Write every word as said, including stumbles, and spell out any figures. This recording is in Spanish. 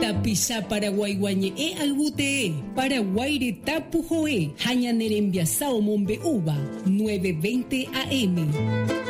Tapisa Paraguay guañe albute, Paraguay tapujoe, Hañanerembiasao Mombe Uba, nueve veinte A M.